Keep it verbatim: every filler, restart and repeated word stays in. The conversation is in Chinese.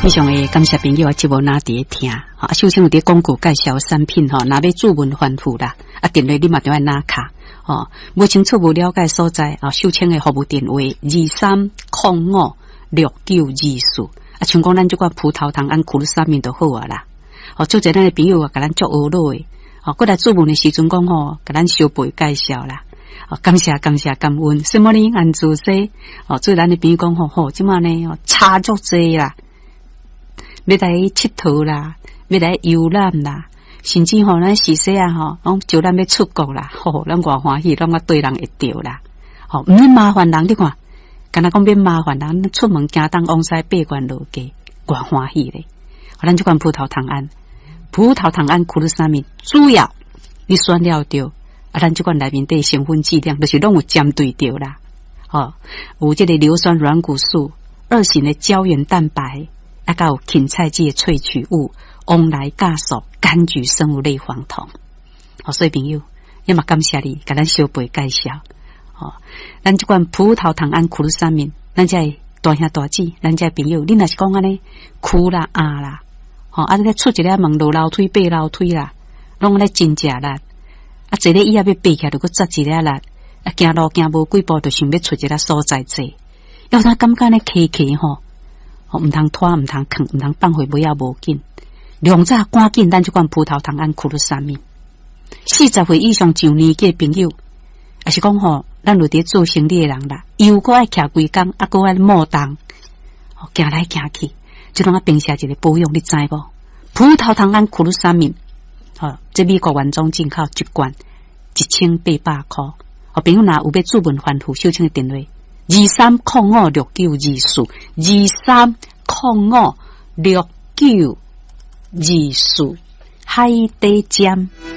非常的感谢朋友啊，节目拿伫听，啊，首先有啲广告介绍产品吼，若要注文反复啦，啊，电话你嘛就要拿卡，哦，无清楚无了解所在啊，秀清的服务电话二三零五六九二四，啊，像讲咱即款葡萄糖胺苦鲁沙米就好啊啦，哦，做者咱的朋友啊，甲咱做学落的，哦，过来注文的时阵讲吼，甲咱小辈介绍啦。哦，感谢感谢感恩，什么呢？按住说，哦，做咱的朋友讲吼吼，即马呢，哦，差足济啦。要来佚佗啦，要来游览啦，甚至吼咱是说啊吼，讲就咱要出国啦，吼，咱偌欢喜，咱个对人会着啦，吼，毋免麻烦人，你看，敢若讲免麻烦人，出门行当往西八关路街，偌欢喜咧。咱即款葡萄糖胺，葡萄糖胺苦鲁沙米，主要你选了着，啊，咱即款内面的成分剂量，就是拢有针对着啦，吼，有即个硫酸软骨素，二型的胶原蛋白。啊，还有芹菜剂的萃取物，往来加速柑橘生物类黄酮。好，所以朋友，要么感谢你，甲咱小辈介绍。哦，咱这款葡萄糖胺苦鲁沙米，咱这大兄大姐，咱这朋友，你若是讲安尼苦啦啊啦，哦，啊，你出一个门路楼梯爬楼梯啦，拢咧真食力，啊，坐咧以后要爬起来，就搁扎一个力，啊，行路行无几步，就想要出一个所在坐，要他感觉咧崎崎吼。哦，唔通拖，唔通啃，唔通放回，不要无紧。两早赶紧，咱就款葡萄糖胺苦鲁沙米。四十岁以上上年纪朋友，也是讲吼，咱有伫做生意的人啦，又搁爱徛规工，啊，搁爱磨动，哦，行来行去，就当啊平时一个保养，你知无？葡萄糖胺苦鲁沙米，哦，这美国原装进口一罐一千八百块。哦，朋友若有要注文反复，小清的电话。二三零五六九二四，二三零五六九二四，海底尖。